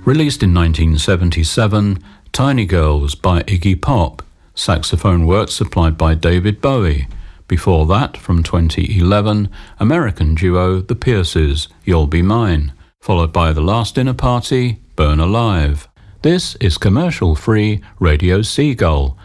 Released in 1977, Tiny Girls by Iggy Pop. Saxophone work supplied by David Bowie. Before that, from 2011, American duo The Pierces, You'll Be Mine, followed by The Last Dinner Party, Burn Alive. This is commercial-free Radio Seagull,